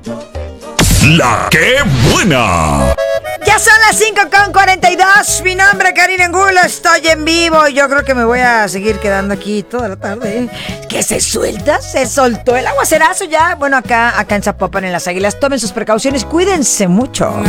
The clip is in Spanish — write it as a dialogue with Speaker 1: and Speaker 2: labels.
Speaker 1: La que buena.
Speaker 2: Ya son las 5:42. Mi nombre es Karina Angulo. Estoy en vivo y yo creo que me voy a seguir quedando aquí toda la tarde. ¿Qué se suelta? Se soltó el aguacerazo ya. Bueno, acá en Zapopan, en Las Águilas. Tomen sus precauciones. Cuídense mucho.